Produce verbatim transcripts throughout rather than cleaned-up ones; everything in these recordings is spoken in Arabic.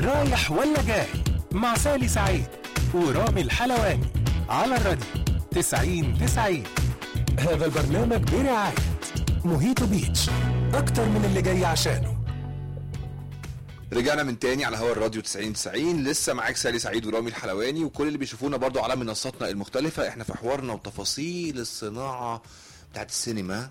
رايح ولا جاي مع سالي سعيد ورامي الحلواني على الراديو تسعين تسعين. هذا البرنامج برعاية موهيتو بيتش، أكتر من اللي جاي عشانه. رجعنا من تاني على هوا الراديو تسعين تسعين. لسه معاك سالي سعيد ورامي الحلواني وكل اللي بيشوفونا برضو على منصاتنا المختلفة. احنا في حوارنا وتفاصيل الصناعة بتاعت السينما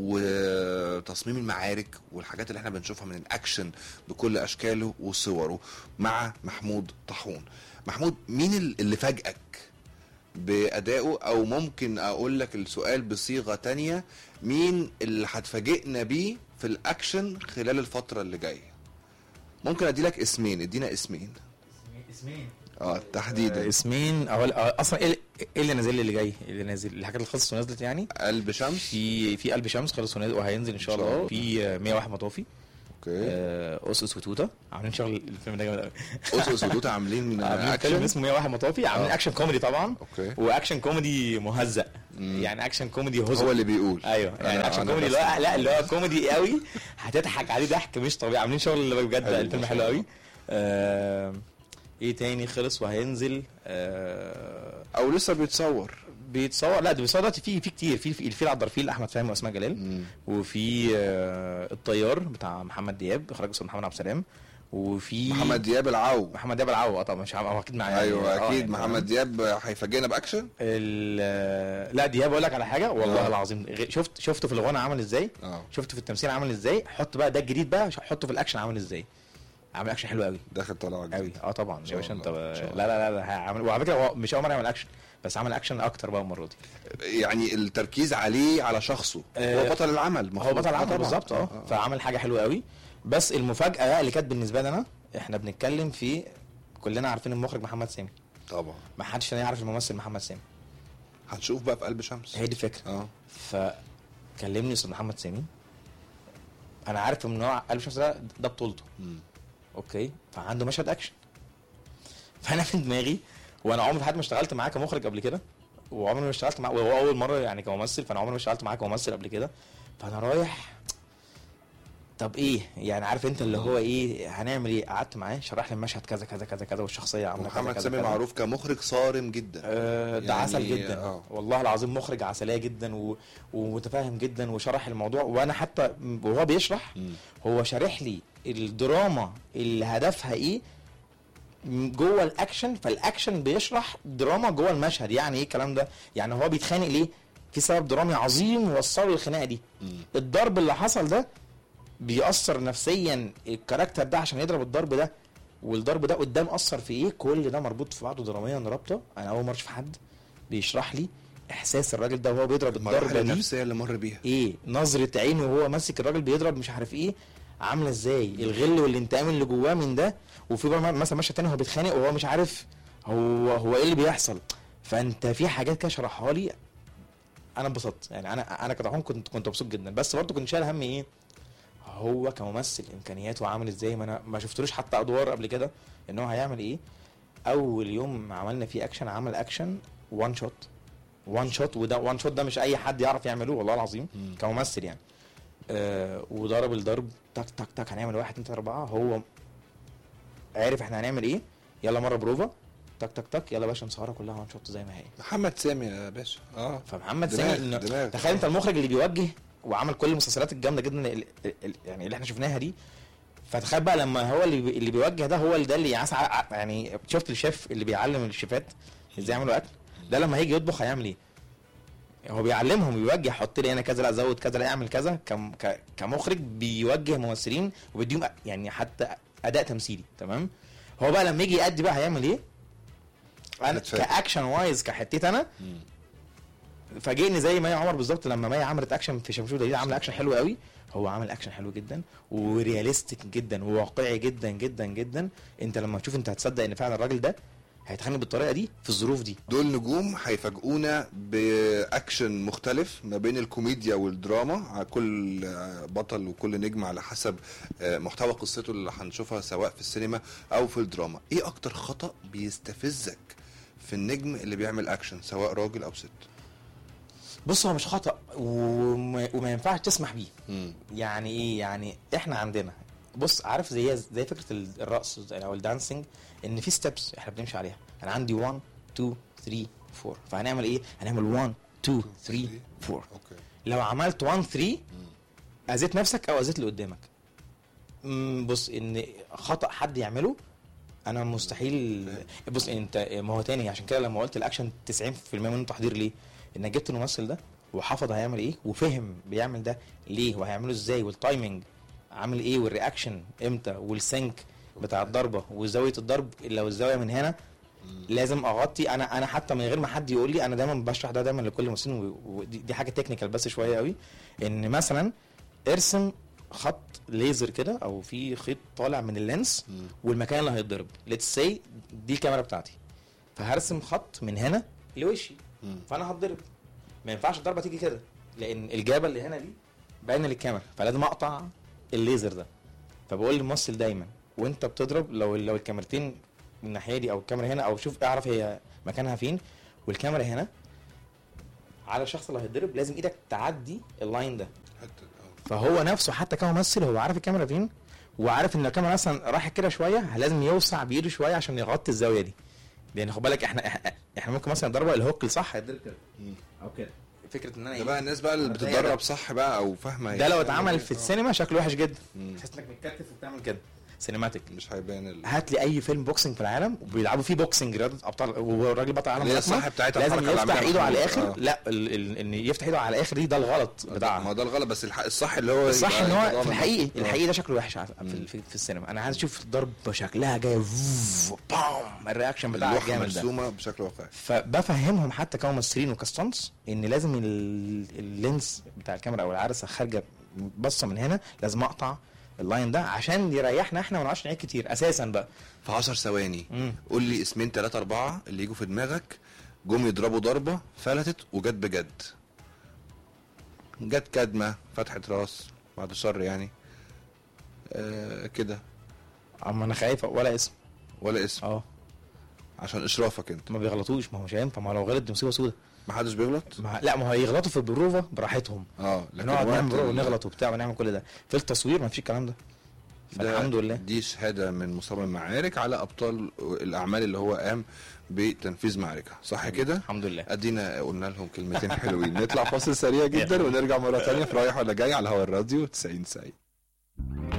وتصميم المعارك والحاجات اللي احنا بنشوفها من الاكشن بكل اشكاله وصوره مع محمود طاحون. محمود، مين اللي فاجئك بأدائه؟ او ممكن اقول لك السؤال بصيغة تانية، مين اللي هتفاجئنا بيه في الاكشن خلال الفترة اللي جاية؟ ممكن ادي لك اسمين، ادينا اسمين. اسمين اه تحديدا آه اسمين. اول اصلا ايه اللي نازل اللي جاي اللي نازل الحاجات اللي خلصت ونزلت يعني قلب شمس. في في قلب شمس خلص ونازل وهينزل ان شاء الله. في مية وواحد مطافي. اوكي. اسس وتوته عاملين شغل الفيلم ده جامد قوي. اسس وتوته عاملين اكشن اسمه مية وواحد مطافي، عاملين اكشن كوميدي طبعا. اوكي. واكشن كوميدي مهزأ. يعني اكشن كوميدي هزء هو اللي بيقول. ايوه يعني اكشن كوميدي لا لا اللي هو كوميدي قوي هتضحك عليه ضحك مش طبيعي. عاملين شغل بجد. الفيلم حلو قوي. آه ايه تاني خلص وهينزل؟ آه او لسه بيتصور بيتصور لا ده بيتصور دلوقتي. في في كتير في في الفيل الدرفيل احمد فهمي واسماء جلال. مم. وفي آه الطيار بتاع محمد دياب اخراج استاذ محمد عبد السلام. وفي محمد دياب العو. محمد دياب العو طبعا مش عارف اكيد معايا. ايوه اكيد يعني محمد دياب هيفاجئنا باكشن. لا دياب اقول لك على حاجه والله أوه. العظيم شفت شفته في الغنى عمل ازاي. أوه. شفته في التمثيل عمل ازاي. حط بقى ده الجديد بقى حطه في الاكشن عمل ازاي. عامل اكشن حلو قوي. داخل طالع قوي. اه طبعا يا باشا انت. لا لا لا عامل. وعلى فكره هو مش اول مره يعمل اكشن بس عمل اكشن اكتر بقى المره دي. يعني التركيز عليه على شخصه. آه هو بطل العمل. هو بطل العمل بالظبط. اه فعمل حاجه حلوه قوي. بس المفاجاه بقى اللي كانت بالنسبه لنا احنا بنتكلم في كلنا عارفين المخرج محمد سامي طبعا. ما حدش يعرف الممثل محمد سامي. هنشوف بقى في قلب شمس. هي دي الفكره. اه فكلمني استاذ محمد سامي. انا عارف ان هو قلب شمس ده ده بطولته. اوكي. فعنده مشهد اكشن. فانا في دماغي وانا عمري في حياتي ما اشتغلت معاه كمخرج قبل كده وعمري ما اشتغلت معاه وهو اول مره يعني كممثل. فانا عمري ما اشتغلت معاه كممثل قبل كده. فانا رايح طب ايه يعني عارف انت اللي هو ايه هنعمل ايه. قعدت معاه شرح لي المشهد كذا كذا كذا كذا والشخصيه عامله كذا كذا. محمد سامي معروف كمخرج صارم جدا. آه ده يعني عسل جدا. آه. والله العظيم مخرج عسليه جدا و... ومتفاهم جدا وشرح الموضوع. وانا حتى وهو بيشرح م. هو شارح لي الدراما اللي هدفها ايه جوه الاكشن. فالاكشن بيشرح دراما جوه المشهد. يعني ايه الكلام ده؟ يعني هو بيتخانق ليه في سبب درامي عظيم وصل للخناقه دي. م. الضرب اللي حصل ده بيأثر نفسيا الكاركتر ده عشان يضرب الضرب ده والضرب ده قدام أثر في ايه. كل ده مربوط في بعضه دراميا رابطه. انا اول مره اشوف حد بيشرح لي احساس الراجل ده وهو بيضرب الضربه دي النفسيه اللي مر بيها ايه. نظره عينه وهو ماسك الراجل بيضرب مش عارف ايه عامله ازاي. الغل والانتقام اللي جواه من ده. وفي مثلا مشهد تاني هو بيتخانق وهو مش عارف هو هو ايه اللي بيحصل. فانت في حاجات كده شرحها لي انا انبسطت. يعني انا انا كطحون كنت كنت مبسوط جدا. بس برضه كنت شايل هم ايه هو كممثل امكانياته عامل ازاي. ما انا ما شفتلوش حتى ادوار قبل كده ان هو هيعمل ايه. اول يوم عملنا فيه اكشن عمل اكشن وان شوت وان شوت وده وان شوت ده مش اي حد يعرف يعمله والله العظيم م. كممثل يعني. آه وضرب الضرب تك تك تك هنعمل واحد اتنين اربعه. هو عارف احنا هنعمل ايه. يلا مره بروفا تك تك تك يلا باشا نصورها كلها وان شوت زي ما هي. محمد سامي يا باشا. اه فمحمد سامي تخيل انت المخرج اللي بيوجه وعمل كل المسلسلات الجامده جدا اللي يعني اللي احنا شفناها دي. فتخيل بقى لما هو اللي اللي بيوجه ده هو اللي ده اللي يعني شفت الشيف اللي بيعلم الشيفات ازاي يعملوا اكل. ده لما هيجي يطبخ هيعمل ايه. هو بيعلمهم بيوجه حط لي انا كذا لا زود كذا لا اعمل كذا. كمخرج بيوجه ممثلين وبيديهم يعني حتى اداء تمثيلي. تمام. هو بقى لما يجي يأدي بقى هيعمل ايه. انا كاكشن وايز كحتيت انا فاجئني زي ما هي عمر بالظبط. لما ما هي عملت اكشن في شمشون دليل عامله اكشن حلو قوي. هو عامل اكشن حلو جدا ورياليستيك جدا وواقعي جدا جدا جدا. انت لما تشوف انت هتصدق ان فعلا الراجل ده هيتخانق بالطريقه دي في الظروف دي. دول نجوم هيفاجئونا باكشن مختلف ما بين الكوميديا والدراما على كل بطل وكل نجم على حسب محتوى قصته اللي هنشوفها سواء في السينما او في الدراما. ايه اكتر خطأ بيستفزك في النجم اللي بيعمل اكشن سواء راجل او ست؟ بص هو مش خطأ وما, وما ينفعش تسمح بيه. م. يعني ايه يعني احنا عندنا بص عارف زي زي فكره الرقص او الدانسينج ان في ستيبس احنا بنمشي عليها. انا عندي واحد اتنين تلاتة أربعة فهنعمل ايه؟ هنعمل واحد اتنين تلاتة أربعة. اوكي لو عملت واحد تلاتة اذيت نفسك او اذيت اللي قدامك. بص ان خطا حد يعمله انا مستحيل. بص انت ما هو تاني عشان كده لما قلت الاكشن تسعين في المية من التحضير ليه؟ انك جبت الممثل ده وحفظ هيعمل ايه وفهم بيعمل ده ليه وهيعمله ازاي والتايمنج عامل ايه والرياكشن امتى والسينك بتاع الضربه وزاويه الضرب. لو الزاويه من هنا لازم اغطي. انا انا حتى من غير ما حد يقول لي انا دايما بشرح ده دايما لكل ممثل ودي دي حاجه تكنيكال بس شويه قوي. ان مثلا ارسم خط ليزر كده او في خيط طالع من اللينس والمكان اللي هيتضرب. ليتس سي دي الكاميرا بتاعتي فهرسم خط من هنا لوشي فانا هتضرب. ما ينفعش الضربه تيجي كده لان الجابه اللي هنا دي باينه للكاميرا فلازم اقطع الليزر ده. فبقول للممثل دايما وانت بتضرب لو لو الكاميرتين من الناحيه دي او الكاميرا هنا او شوف اعرف هي مكانها فين والكاميرا هنا على الشخص اللي هيتضرب لازم ايدك تعدي اللاين ده. فهو نفسه حتى كممثل هو عارف الكاميرا فين وعارف ان الكاميرا مثلا راحت كده شويه لازم يوسع بايده شويه عشان يغطي الزاويه دي. لان خد بالك احنا احنا ممكن مثلا ضربه الهوك صح هيتضرب كده او كده. فكره ان انا ده بقى الناس بقى اللي بتتدرب صح بقى او فاهمه ده لو اتعمل في السينما شكله وحش جدا. تحس انك متكتف وبتعمل كده سينماتيك مش هيبان ال... هات لي اي فيلم بوكسنج في العالم وبيلعبوا فيه بوكسنج رياضه ابطال والراجل بطل العالم الصح بتاعتها لازم يفتح ايده على الاخر. آه. لا ال... ال... ان يفتح ايده على الاخر دي ده الغلط بتاعها. ما ده الغلط بس الح... الصح اللي هو الصح ان هو في الحقيقي الحقيقي ده شكله وحش في, في, في السينما. انا عايز اشوف الضرب شكلها جايه بام الرياكشن بتاعها جامد ده مرسومه بشكل واقعي. فبفهمهم حتى كممثلين وكاستانتس ان لازم اللينس بتاع الكاميرا او العدسه خارجه بصه من هنا لازم اقطع اللاين ده عشان يريحنا احنا ما نعرفش نعيد كتير اساسا بقى. في عشر ثواني قول لي اسمين ثلاثة أربعة اللي يجوا في دماغك جم يضربوا ضربة فلتت وجت بجد. جت كدمة فتحة راس بعد الشر يعني آه كده. اما انا خايف ولا اسم ولا اسم اه عشان اشرافك انت. ما بيغلطوش ما هو مش هينفع. ما لو غلط دي مصيبه سودا. ما حدش بيغلط ما لا ما هو هيغلطوا في البروفه براحتهم. اه لكن نقعد نعمل بروفه ونغلط وبتاع ونعمل كل ده في التصوير ما فيش الكلام ده. الحمد لله دي شهاده من مصمم معارك على ابطال الاعمال اللي هو قام بتنفيذ معركه صح كده. الحمد لله. ادينا قلنا لهم كلمتين حلوين. نطلع فاصل سريع جدا ونرجع مره ثانيه في رايح ولا جاي على هوا الراديو تسعين تسعين.